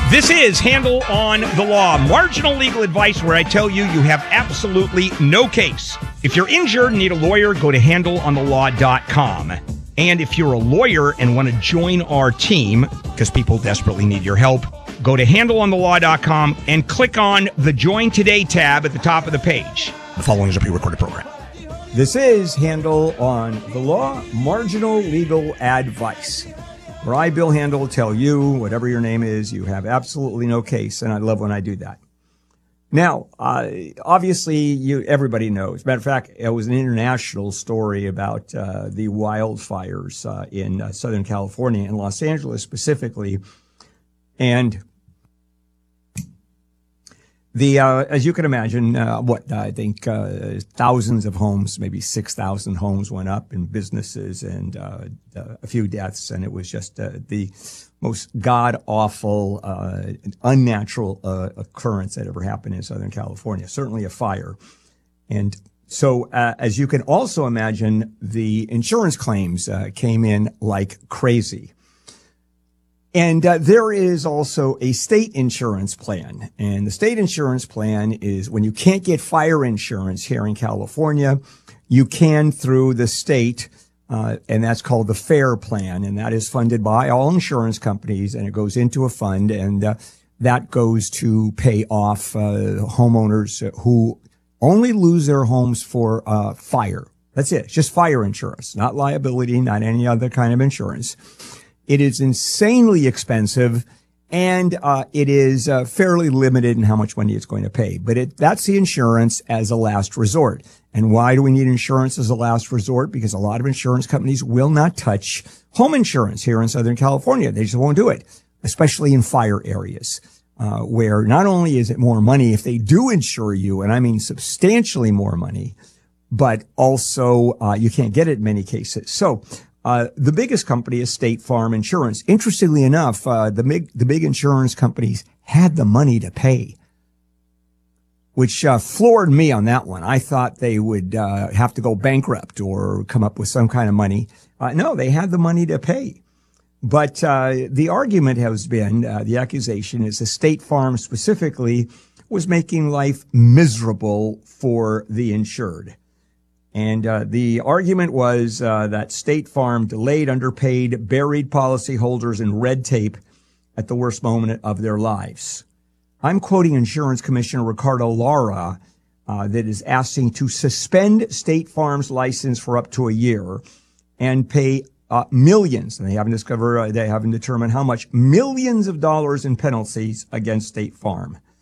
This is Handle on the Law, marginal legal advice where I tell you you have absolutely no case. If you're injured and need a lawyer, go to handleonthelaw.com. And if you're a lawyer and want to join our team, because people desperately need your help, go to handleonthelaw.com and click on the Join Today tab at the top of the page. The following is a pre-recorded program. This is Handle on the Law, marginal legal advice, where I, Bill Handel, tell you, whatever your name is, you have absolutely no case, and I love when I do that. Now, obviously, everybody knows. As a matter of fact, it was an international story about the wildfires in Southern California, in Los Angeles specifically, and as you can imagine, I think thousands of homes, maybe 6,000 homes went up in businesses and a few deaths. And it was just the most god-awful, unnatural occurrence that ever happened in Southern California, certainly a fire. And so as you can also imagine, the insurance claims came in like crazy. And there is also a state insurance plan. And the state insurance plan is when you can't get fire insurance here in California, you can through the state, and that's called the FAIR plan. And that is funded by all insurance companies, and it goes into a fund, and that goes to pay off homeowners who only lose their homes for fire. That's it. It's just fire insurance, not liability, not any other kind of insurance. It is insanely expensive, and it is fairly limited in how much money it's going to pay. But that's the insurance as a last resort. And why do we need insurance as a last resort? Because a lot of insurance companies will not touch home insurance here in Southern California. They just won't do it, especially in fire areas, where not only is it more money if they do insure you, and I mean substantially more money, but also you can't get it in many cases. So the biggest company is State Farm Insurance. Interestingly enough, the big insurance companies had the money to pay, which floored me on that one. I thought they would have to go bankrupt or come up with some kind of money. No, they had the money to pay. But the argument has been, the accusation is that State Farm specifically was making life miserable for the insured. And the argument was that State Farm delayed, underpaid, buried policyholders in red tape at the worst moment of their lives. I'm quoting Insurance Commissioner Ricardo Lara that is asking to suspend State Farm's license for up to a year and pay millions, and they haven't determined how much, millions of dollars in penalties against State Farm.